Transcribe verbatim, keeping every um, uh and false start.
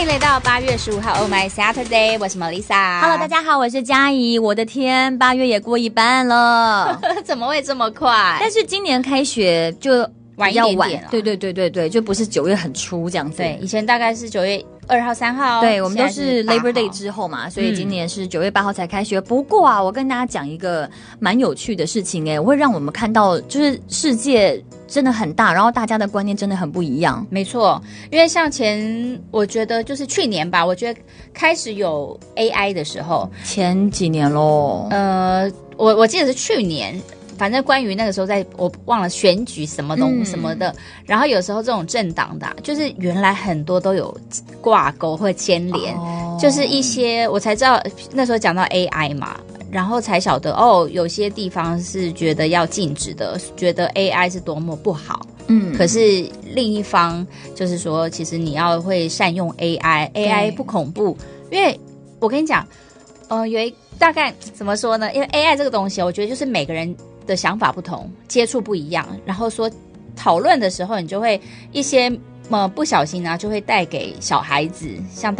迎来到八月十五号 Oh My Saturday， 我是 Melissa。Hello， 大家好，我是嘉怡。我的天，八月也过一半了， 怎么会这么快？ 但是今年开学就晚一点点了， 对对对对对，就不是九月很初这样子。 对，以前大概是九月二号、三号， 对，我们都是 Labor Day 之后嘛，所以今年是九月八号才开学。嗯、不过啊，我跟大家讲一个蛮有趣的事情，哎，会让我们看到，就是世界真的很大，然后大家的观念真的很不一样。 没错，因为像前，我觉得就是去年吧，我觉得开始有 A I 的时候， 前几年咯， 呃，我我记得是去年。反正关于那个时候在，我忘了选举什么东、嗯、什么的，然后有时候这种政党的、啊，就是原来很多都有挂钩或牵连、哦，就是一些我才知道那时候讲到 A I 嘛，然后才晓得哦，有些地方是觉得要禁止的，觉得 A I 是多么不好。嗯，可是另一方就是说，其实你要会善用 A I，A I 不恐怖，因为我跟你讲，呃，有一大概怎么说呢？因为 A I 这个东西，我觉得就是每个人的想法不同，接触不一样，然后说讨论的时候，你就会一些呃不小心啊，就会带给小孩子，像